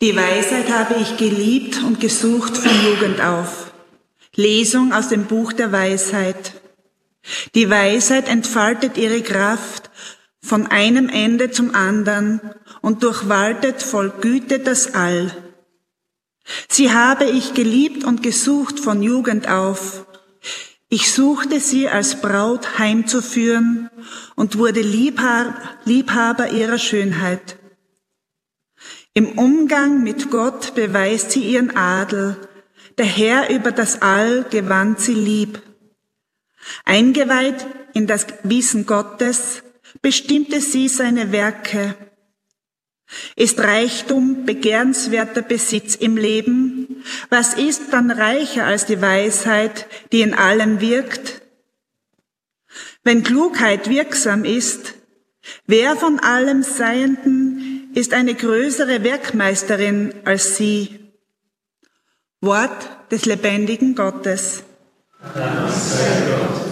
Die Weisheit habe ich geliebt und gesucht von Jugend auf. Lesung aus dem Buch der Weisheit. Die Weisheit entfaltet ihre Kraft von einem Ende zum anderen und durchwaltet voll Güte das All. Sie habe ich geliebt und gesucht von Jugend auf. Ich suchte sie als Braut heimzuführen und wurde Liebhaber ihrer Schönheit. Im Umgang mit Gott beweist sie ihren Adel. Der Herr über das All gewann sie lieb. Eingeweiht in das Wissen Gottes bestimmte sie seine Werke. Ist Reichtum begehrenswerter Besitz im Leben? Was ist dann reicher als die Weisheit, die in allem wirkt? Wenn Klugheit wirksam ist, wer von allem Seienden ist eine größere Werkmeisterin als sie? Wort des lebendigen Gottes. Dank sei Gott.